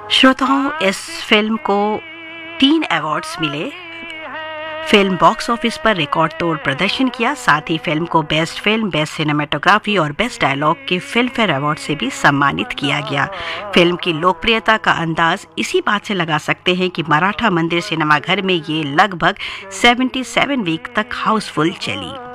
श्रोताओं, इस फिल्म को 3 अवार्ड्स मिले। फिल्म बॉक्स ऑफिस पर रिकॉर्ड तोड़ प्रदर्शन किया। साथ ही फिल्म को बेस्ट फिल्म, बेस्ट सिनेमेटोग्राफी और बेस्ट डायलॉग के फिल्म फेयर अवार्ड से भी सम्मानित किया गया। फिल्म की लोकप्रियता का अंदाज इसी बात से लगा सकते हैं कि मराठा मंदिर सिनेमाघर में ये लगभग 77 वीक तक हाउसफुल चली।